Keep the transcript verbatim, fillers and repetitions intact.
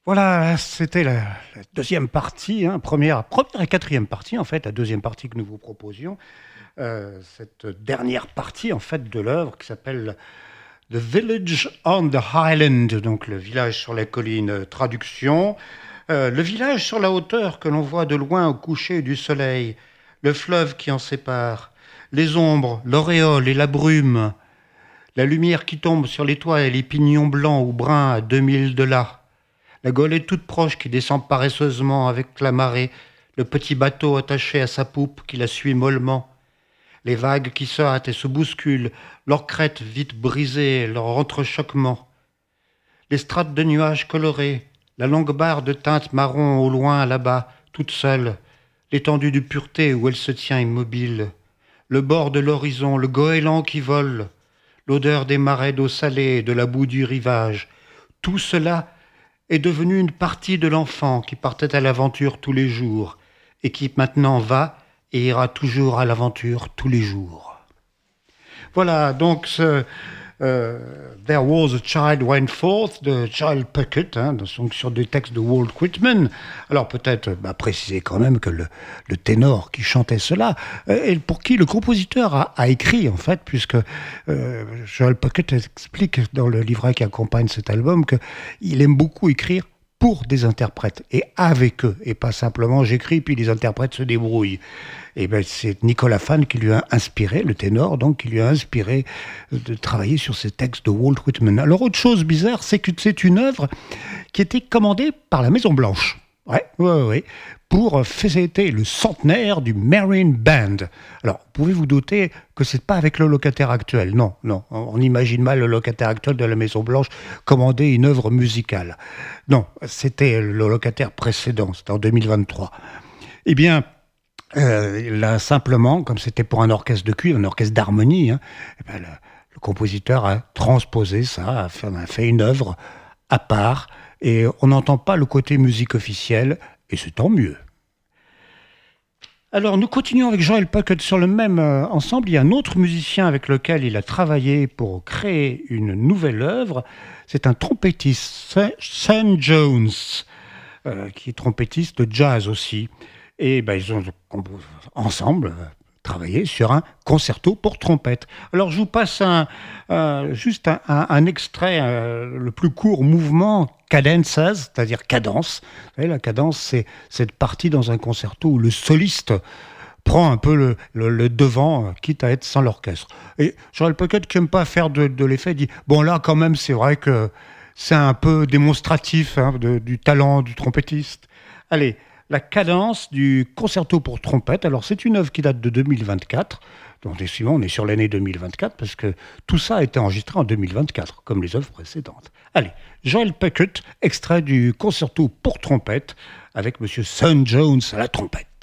Voilà, c'était la, la deuxième partie, hein, première, première et quatrième partie, en fait, la deuxième partie que nous vous proposions. Euh, cette dernière partie, en fait, de l'œuvre qui s'appelle The Village on the Highland, donc le village sur la colline, traduction. Euh, le village sur la hauteur que l'on voit de loin au coucher du soleil, le fleuve qui en sépare, les ombres, l'auréole et la brume, la lumière qui tombe sur les toits et les pignons blancs ou bruns à deux milles de là. La golette toute proche qui descend paresseusement avec la marée, le petit bateau attaché à sa poupe qui la suit mollement. Les vagues qui se hâtent et se bousculent, leurs crêtes vite brisées, leur entrechoquement. Les strates de nuages colorés, la longue barre de teinte marron au loin là-bas, toute seule, l'étendue de pureté où elle se tient immobile. Le bord de l'horizon, le goéland qui vole, l'odeur des marais d'eau salée et de la boue du rivage. Tout cela est devenu une partie de l'enfant qui partait à l'aventure tous les jours et qui maintenant va et ira toujours à l'aventure tous les jours. Voilà, donc ce euh, There Was a Child Went Forth de Charles Puckett, hein, donc sur des textes de Walt Whitman. Alors peut-être bah, préciser quand même que le, le ténor qui chantait cela, euh, et pour qui le compositeur a, a écrit en fait, puisque euh, Charles Puckett explique dans le livret qui accompagne cet album qu'il aime beaucoup écrire pour des interprètes et avec eux, et pas simplement j'écris puis les interprètes se débrouillent. Et ben c'est Nicolas Fan qui lui a inspiré, le ténor, donc qui lui a inspiré de travailler sur ces textes de Walt Whitman. Alors autre chose bizarre, c'est que c'est une œuvre qui était commandée par la Maison Blanche. Ouais, ouais, ouais, pour fêter le centenaire du Marine Band. Alors, vous pouvez vous douter que c'est pas avec le locataire actuel. Non, non, on imagine mal le locataire actuel de la Maison Blanche commander une œuvre musicale. Non, c'était le locataire précédent, c'était en deux mille vingt-trois. Eh bien, euh, là, simplement, comme c'était pour un orchestre de cuivre, un orchestre d'harmonie, hein, eh ben, le, le compositeur a transposé ça, a fait, a fait une œuvre à part, et on n'entend pas le côté musique officielle, et c'est tant mieux. Alors, nous continuons avec Joel Puckett sur le même euh, ensemble. Il y a un autre musicien avec lequel il a travaillé pour créer une nouvelle œuvre. C'est un trompettiste, Sam Jones, euh, qui est trompettiste de jazz aussi. Et ben, ils ont ensemble euh, travaillé sur un concerto pour trompette. Alors, je vous passe un, euh, juste un, un, un extrait, euh, le plus court mouvement, cadences, c'est-à-dire cadence. Vous savez, la cadence, c'est cette partie dans un concerto où le soliste prend un peu le, le, le devant, quitte à être sans l'orchestre. Et Joel Puckett, qui n'aime pas faire de, de l'effet, dit « Bon, là, quand même, c'est vrai que c'est un peu démonstratif hein, de, du talent du trompettiste. » Allez, la cadence du concerto pour trompette. Alors, c'est une œuvre qui date de deux mille vingt-quatre. Donc, décidément, on est sur l'année deux mille vingt-quatre parce que tout ça a été enregistré en deux mille vingt-quatre, comme les œuvres précédentes. Allez, Joel Puckett, extrait du concerto pour trompette avec Monsieur Sam Jones à la trompette.